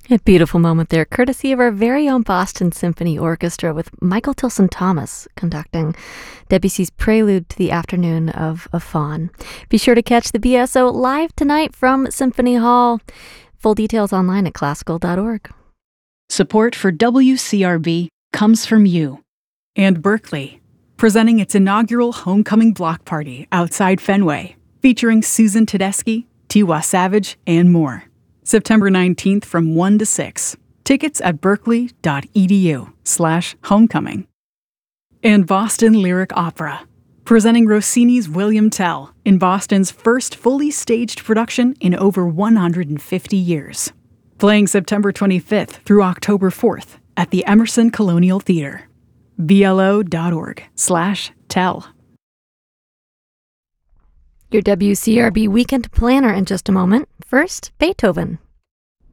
A beautiful moment there, courtesy of our very own Boston Symphony Orchestra with Michael Tilson Thomas conducting Debussy's Prelude to the Afternoon of a Faun. Be sure to catch the BSO live tonight from Symphony Hall. Full details online at classical.org. Support for WCRB comes from you and Berkeley, presenting its inaugural Homecoming Block Party outside Fenway, featuring Susan Tedeschi, Tiwa Savage, and more. September 19th from 1 to 6. Tickets at berkeley.edu/homecoming. And Boston Lyric Opera, presenting Rossini's William Tell in Boston's first fully staged production in over 150 years. Playing September 25th through October 4th at the Emerson Colonial Theater. blo.org/tell. Your WCRB weekend planner in just a moment. First, Beethoven.